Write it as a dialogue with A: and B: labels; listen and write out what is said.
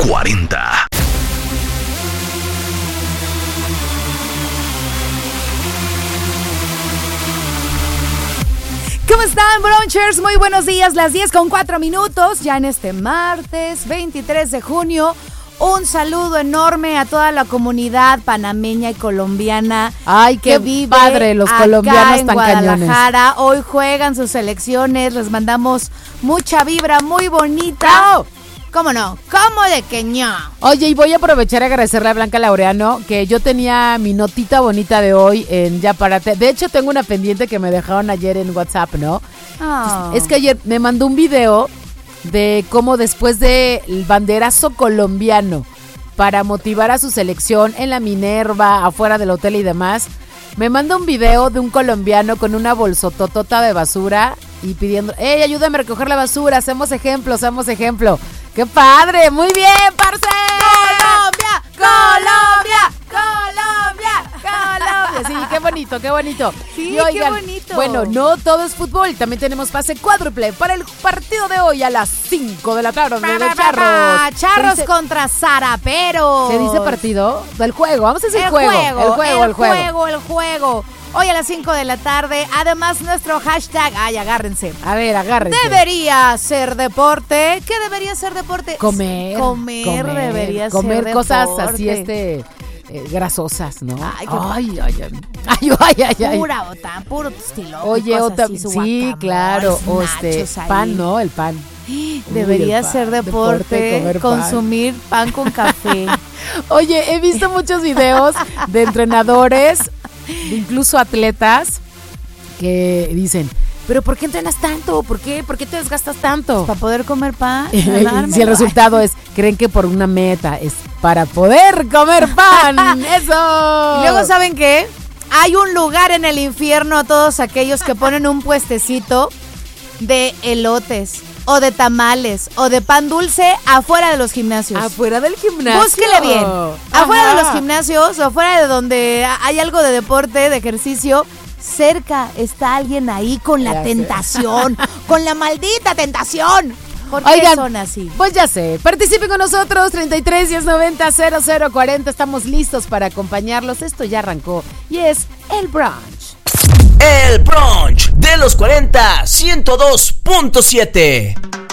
A: 40.
B: ¿Cómo están, Bronchers? Muy buenos días, las 10:04, ya en este martes 23 de junio. Un saludo enorme a toda la comunidad panameña y colombiana.
C: Ay, qué
B: vive
C: padre, los colombianos
B: en
C: tan
B: Guadalajara.
C: cañones.
B: Hoy juegan sus selecciones, les mandamos mucha vibra muy bonita.
C: ¡Chao!
B: ¿Cómo no? ¿Cómo de que no?
C: Oye, y voy a aprovechar y agradecerle a Blanca Laureano, que yo tenía mi notita bonita de hoy en Ya Párate. De hecho, tengo una pendiente que me dejaron ayer en WhatsApp, ¿no?
B: Oh.
C: Es que ayer me mandó un video de cómo después del banderazo colombiano para motivar a su selección en la Minerva, afuera del hotel y demás, me manda un video de un colombiano con una bolsototota de basura y pidiendo, ¡ey, ayúdame a recoger la basura! Hacemos ejemplo, hacemos ejemplo. ¡Qué padre! ¡Muy bien, parce!
B: ¡Colombia! ¡Colombia! ¡Colombia!
C: ¡Colombia! Sí, qué bonito, qué bonito.
B: Sí,
C: Y oigan,
B: qué bonito.
C: bueno, no todo es fútbol, también tenemos pase cuádruple para el partido de hoy a las 5 de la tarde de Charros.
B: Charros
C: dice,
B: contra Zaraperos.
C: ¿se dice partido? Del juego, vamos a decir
B: El
C: juego.
B: juego. Hoy a las 5 de la tarde. Además, nuestro hashtag. Ay, agárrense.
C: A ver, agárrense.
B: Debería ser deporte. ¿Qué debería ser deporte?
C: Comer
B: Debería
C: comer
B: ser
C: cosas
B: deporte.
C: así, grasosas, ¿no?
B: Ay,
C: ay.
B: Puro estilo.
C: Oye, sí, claro, o pan, ¿no? El pan.
B: Debería
C: el pan.
B: ser deporte
C: comer
B: consumir pan con café.
C: Oye, he visto muchos videos de entrenadores, incluso atletas, que dicen, ¿pero por qué entrenas tanto? ¿Por qué te desgastas tanto?
B: Para poder comer pan.
C: Si el resultado es, creen que por una meta, es para poder comer pan. ¡Eso!
B: Y luego, ¿saben qué? Hay un lugar en el infierno a todos aquellos que ponen un puestecito de elotes o de tamales o de pan dulce afuera de los gimnasios.
C: Afuera del gimnasio.
B: Búsquele bien. Afuera
C: Ajá.
B: de los gimnasios o afuera de donde hay algo de deporte, de ejercicio, cerca está alguien ahí con la tentación, con la maldita tentación. ¿Por qué son así?
C: Pues ya sé, participen con nosotros, 33 1090 0040, estamos listos para acompañarlos, esto ya arrancó y es el brunch.
A: El brunch de los 40, 102.7.